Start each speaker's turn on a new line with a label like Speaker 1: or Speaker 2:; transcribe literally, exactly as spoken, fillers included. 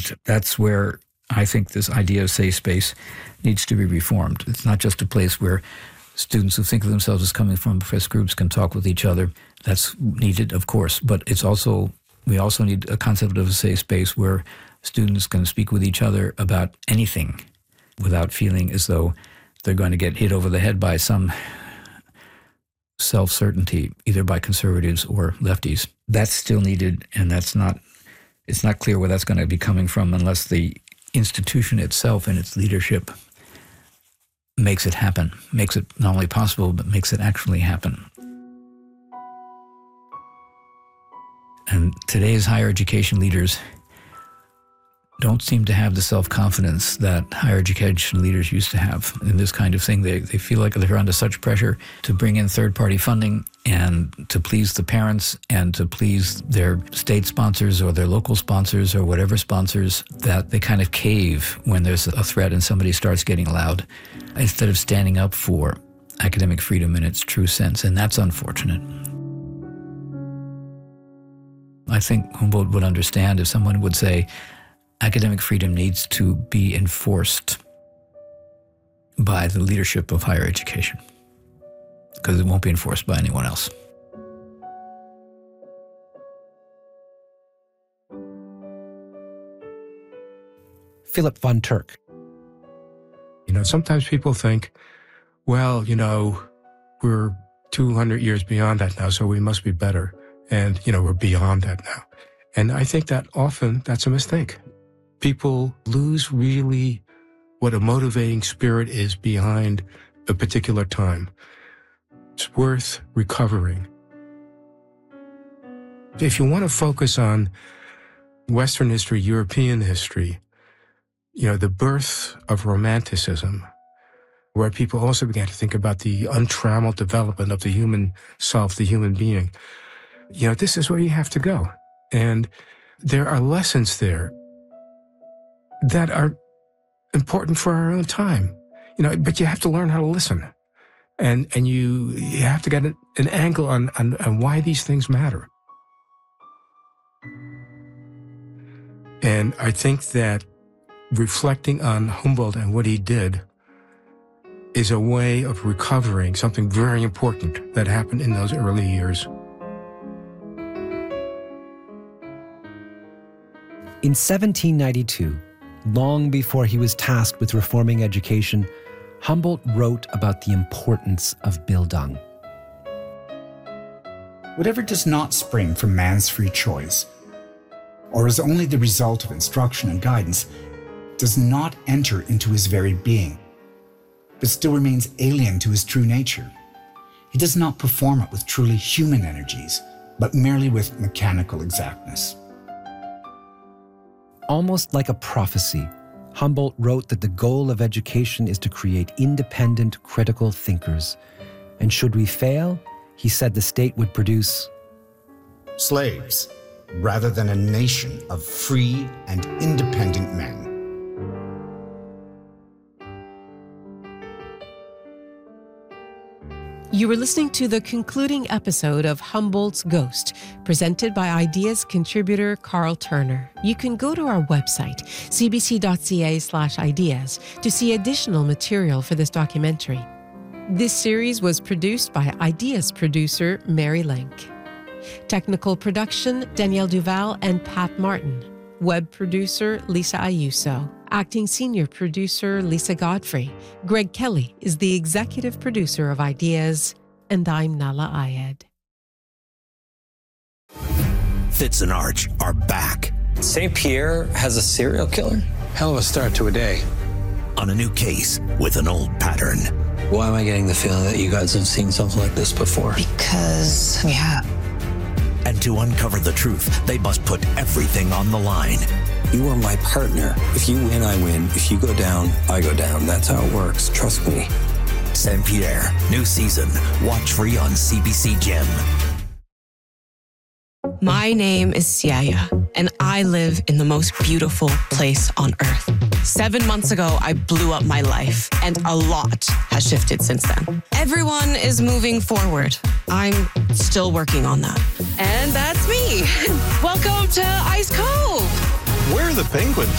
Speaker 1: conflict. That's where I think this idea of safe space needs to be reformed. It's not just a place where students who think of themselves as coming from oppressed groups can talk with each other. That's needed, of course, but it's also we also need a concept of a safe space where students can speak with each other about anything without feeling as though they're going to get hit over the head by some self-certainty, either by conservatives or lefties. That's still needed, and that's not, it's not clear where that's going to be coming from unless the institution itself and its leadership makes it happen, makes it not only possible, but makes it actually happen. And today's higher education leaders don't seem to have the self-confidence that higher education leaders used to have in this kind of thing. They they feel like they're under such pressure to bring in third-party funding and to please the parents and to please their state sponsors or their local sponsors or whatever sponsors that they kind of cave when there's a threat and somebody starts getting loud instead of standing up for academic freedom in its true sense. And that's unfortunate. I think Humboldt would understand if someone would say, academic freedom needs to be enforced by the leadership of higher education, because it won't be enforced by anyone else.
Speaker 2: Philip von Turk.
Speaker 3: You know, sometimes people think, well, you know, we're two hundred years beyond that now, so we must be better. And, you know, we're beyond that now. And I think that often that's a mistake. People lose really what a motivating spirit is behind a particular time. It's worth recovering. If you want to focus on Western history, European history, you know, the birth of Romanticism, where people also began to think about the untrammeled development of the human self, the human being, you know, this is where you have to go. And there are lessons there that are important for our own time, you know, but you have to learn how to listen. And and you, you have to get an, an angle on, on, on why these things matter. And I think that reflecting on Humboldt and what he did is a way of recovering something very important that happened in those early years.
Speaker 2: In seventeen ninety-two, long before he was tasked with reforming education, Humboldt wrote about the importance of Bildung.
Speaker 4: Whatever does not spring from man's free choice, or is only the result of instruction and guidance, does not enter into his very being, but still remains alien to his true nature. He does not perform it with truly human energies, but merely with mechanical exactness.
Speaker 2: Almost like a prophecy, Humboldt wrote that the goal of education is to create independent, critical thinkers. And should we fail, he said the state would produce
Speaker 4: slaves, rather than a nation of free and independent men.
Speaker 5: You were listening to the concluding episode of Humboldt's Ghost, presented by Ideas contributor Carl Turner. You can go to our website, cbc.ca slash ideas, to see additional material for this documentary. This series was produced by Ideas producer Mary Link. Technical production, Danielle Duval and Pat Martin. Web producer, Lisa Ayuso. Acting senior producer, Lisa Godfrey. Greg Kelly is the executive producer of Ideas, and I'm Nala Ayed.
Speaker 6: Fitz and Arch are back.
Speaker 7: Saint Pierre has a serial killer? Hell of a start to a day.
Speaker 6: On a new case with an old pattern.
Speaker 7: Why am I getting the feeling that you guys have seen something like this before?
Speaker 8: Because we have.
Speaker 6: And to uncover the truth, they must put everything on the line.
Speaker 7: You are my partner. If you win, I win. If you go down, I go down. That's how it works. Trust me.
Speaker 6: Saint Pierre, new season. Watch free on C B C Gem.
Speaker 9: My name is Siaya, and I live in the most beautiful place on earth. Seven months ago, I blew up my life, and a lot has shifted since then. Everyone is moving forward. I'm still working on that. And that's me. Welcome to Ice Cove.
Speaker 10: Where are the penguins?